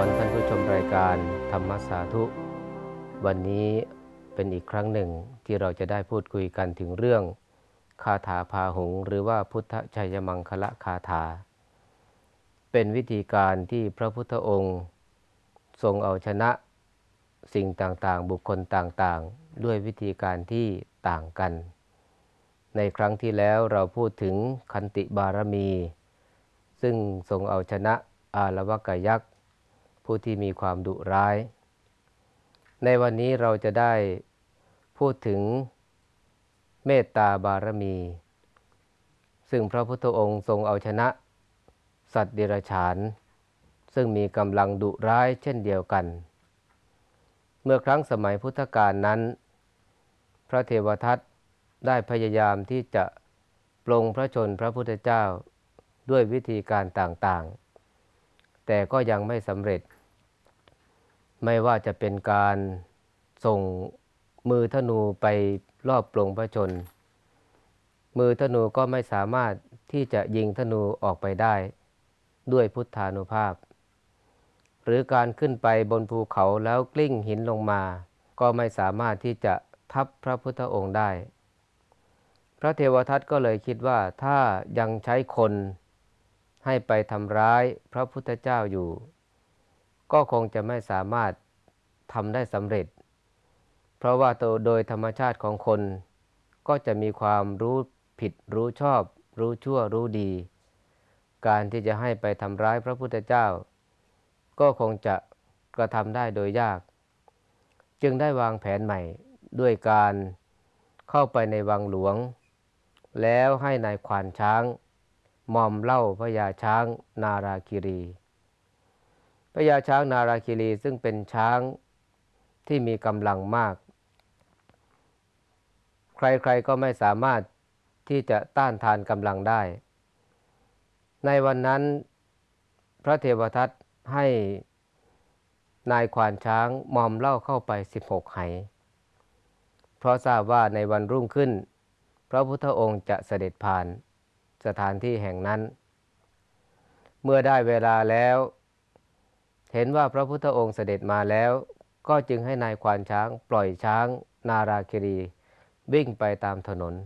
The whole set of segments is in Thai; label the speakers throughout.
Speaker 1: รท่านผู้ชมรายการธรรมสาธุวันนี้เป็นอีกครั้งหนึ่งที่เราจะได้พูดคุยกันถึงเรื่องคาถาพาหุงหรือว่าพุทธชัยมังคละคาถาเป็นวิธีการที่พระพุทธองค์ทรงเอาชนะสิ่งต่างๆบุคคลต่างๆด้วยวิธีการที่ต่างกันในครั้งที่แล้วเราพูดถึงขันติบารมีซึ่งทรงเอาชนะอาลวกยักษ์ผู้ที่มีความดุร้ายในวันนี้เราจะได้พูดถึงเมตตาบารมีซึ่งพระพุทธองค์ทรงเอาชนะสัตว์เดรัจฉานซึ่งมีกำลังดุร้ายเช่นเดียวกันเมื่อครั้งสมัยพุทธกาลนั้นพระเทวทัตได้พยายามที่จะปลงพระชนพระพุทธเจ้าด้วยวิธีการต่างๆแต่ก็ยังไม่สำเร็จไม่ว่าจะเป็นการส่งมือธนูไปรอบปลงพระชนมือธนูก็ไม่สามารถที่จะยิงธนูออกไปได้ด้วยพุทธานุภาพหรือการขึ้นไปบนภูเขาแล้วกลิ้งหินลงมาก็ไม่สามารถที่จะทับพระพุทธองค์ได้พระเทวทัตก็เลยคิดว่าถ้ายังใช้คนให้ไปทำร้ายพระพุทธเจ้าอยู่ก็คงจะไม่สามารถทำได้สำเร็จเพราะว่าโดยธรรมชาติของคนก็จะมีความรู้ผิดรู้ชอบรู้ชั่วรู้ดีการที่จะให้ไปทำร้ายพระพุทธเจ้าก็คงจะกระทำได้โดยยากจึงได้วางแผนใหม่ด้วยการเข้าไปในวังหลวงแล้วให้นายขวานช้างมอมเหล้าพญาช้างนาราคิรีพญาช้างนาราคิรีซึ่งเป็นช้างที่มีกำลังมากใครๆก็ไม่สามารถที่จะต้านทานกำลังได้ในวันนั้นพระเทวทัตให้นายขวานช้างมอมเหล้าเข้าไป16 ไหเพราะทราบว่าในวันรุ่งขึ้นพระพุทธองค์จะเสด็จผ่านสถานที่แห่งนั้นเมื่อได้เวลาแล้วเห็นว่าพระพุทธองค์เสด็จมาแล้วก็จึงให้นายขวานช้างปล่อยช้างนาราคิรีวิ่งไปตามถนน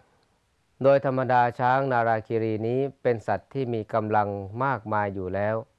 Speaker 1: โดยธรรมดาช้างนาราคิรีนี้เป็นสัตว์ที่มีกำลังมากมายอยู่แล้ว